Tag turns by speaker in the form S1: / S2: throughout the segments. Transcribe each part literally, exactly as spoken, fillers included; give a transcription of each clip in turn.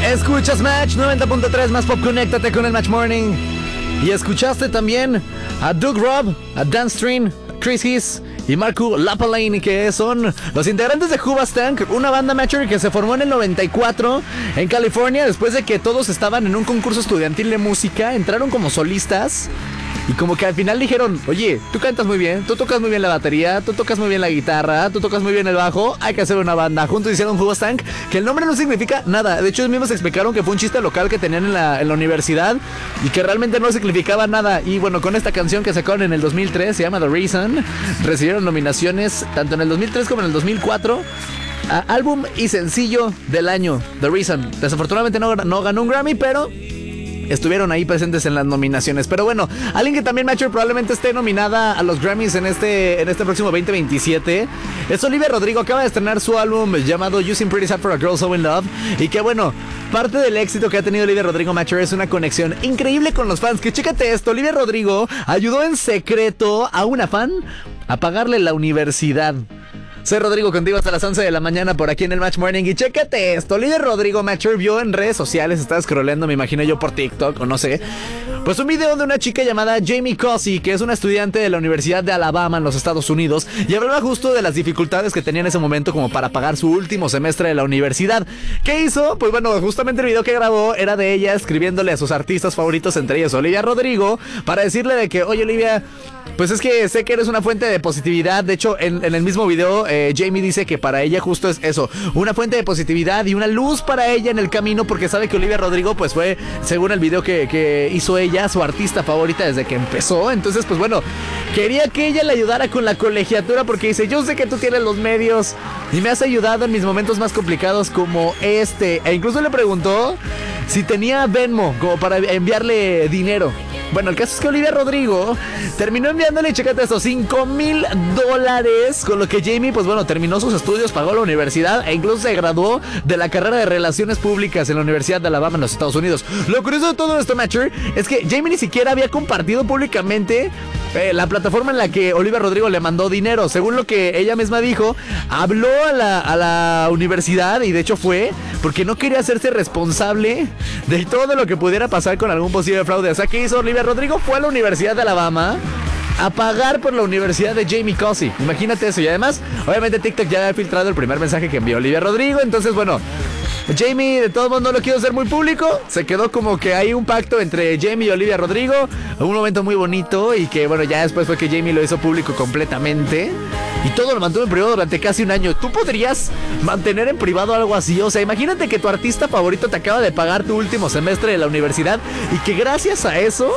S1: Escuchas Match noventa punto tres, más pop, conéctate con el Match Morning. Y escuchaste también a Doug Robb, a Dan String, Chris Hiss y Marco Lapalane, que son los integrantes de Hoobastank, una banda Matcher que se formó en el noventa y cuatro en California, después de que todos estaban en un concurso estudiantil de música, entraron como solistas. Y como que al final dijeron, oye, tú cantas muy bien, tú tocas muy bien la batería, tú tocas muy bien la guitarra, tú tocas muy bien el bajo, hay que hacer una banda. Juntos hicieron Hoobastank, que el nombre no significa nada. De hecho, ellos mismos explicaron que fue un chiste local que tenían en la, en la universidad y que realmente no significaba nada. Y bueno, con esta canción que sacaron en el dos mil tres, se llama The Reason, recibieron nominaciones tanto en el dos mil tres como en el dos mil cuatro. A álbum y sencillo del año, The Reason. Desafortunadamente no, no ganó un Grammy, pero estuvieron ahí presentes en las nominaciones. Pero bueno, alguien que también, Matcher, probablemente esté nominada a los Grammys en este, en este próximo veinte veintisiete es Olivia Rodrigo. Acaba de estrenar su álbum llamado You Seem Pretty Sad for a Girl So In Love. Y que bueno, parte del éxito que ha tenido Olivia Rodrigo, Matcher, es una conexión increíble con los fans. Que chécate esto, Olivia Rodrigo ayudó en secreto a una fan a pagarle la universidad. Soy Rodrigo, contigo hasta las once de la mañana por aquí en el Match Morning. Y chécate esto, Olivia Rodrigo, Matcher, vio en redes sociales, estaba scrolleando, me imagino yo, por TikTok o no sé, pues un video de una chica llamada Jamie Cossey, que es una estudiante de la Universidad de Alabama en los Estados Unidos, y hablaba justo de las dificultades que tenía en ese momento como para pagar su último semestre de la universidad. ¿Qué hizo? Pues bueno, justamente el video que grabó era de ella escribiéndole a sus artistas favoritos, entre ellos Olivia Rodrigo, para decirle de que, oye Olivia, pues es que sé que eres una fuente de positividad. De hecho, en, en el mismo video, eh, Jamie dice que para ella justo es eso, una fuente de positividad y una luz para ella en el camino, porque sabe que Olivia Rodrigo pues fue, según el video que, que hizo ella, su artista favorita desde que empezó. Entonces, pues bueno, quería que ella le ayudara con la colegiatura, porque dice, yo sé que tú tienes los medios y me has ayudado en mis momentos más complicados como este. E incluso le preguntó si tenía Venmo como para enviarle dinero. Bueno, el caso es que Olivia Rodrigo terminó enviándole, chécate esto, cinco mil dólares, con lo que Jamie, pues bueno, terminó sus estudios, pagó la universidad e incluso se graduó de la carrera de Relaciones Públicas en la Universidad de Alabama en los Estados Unidos. Lo curioso de todo esto, Matcher, es que Jamie ni siquiera había compartido públicamente eh, la plataforma en la que Olivia Rodrigo le mandó dinero. Según lo que ella misma dijo, habló a la, a la universidad, y de hecho fue porque no quería hacerse responsable de todo lo que pudiera pasar con algún posible fraude. O sea, ¿qué hizo Olivia Rodrigo? Fue a la Universidad de Alabama a pagar por la universidad de Jamie Cossey. Imagínate eso. Y además, obviamente TikTok ya ha filtrado el primer mensaje que envió Olivia Rodrigo. Entonces, bueno, Jamie, de todos modos, no lo quiero hacer muy público. Se quedó como que hay un pacto entre Jamie y Olivia Rodrigo. Un momento muy bonito. Y que, bueno, ya después fue que Jamie lo hizo público completamente. Y todo lo mantuvo en privado durante casi un año. ¿Tú podrías mantener en privado algo así? O sea, imagínate que tu artista favorito te acaba de pagar tu último semestre de la universidad y que gracias a eso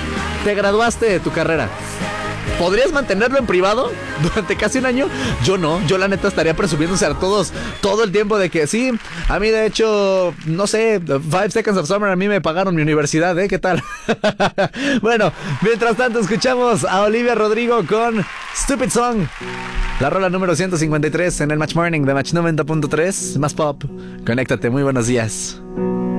S1: te graduaste de tu carrera. ¿Podrías mantenerlo en privado durante casi un año? Yo no, yo la neta estaría presumiéndose a todos todo el tiempo de que sí. A mí de hecho, no sé, Five Seconds of Summer a mí me pagaron mi universidad, ¿eh? ¿Qué tal? Bueno, mientras tanto escuchamos a Olivia Rodrigo con Stupid Song, la rola número ciento cincuenta y tres en el Match Morning de Match noventa punto tres. Más pop, conéctate, muy buenos días.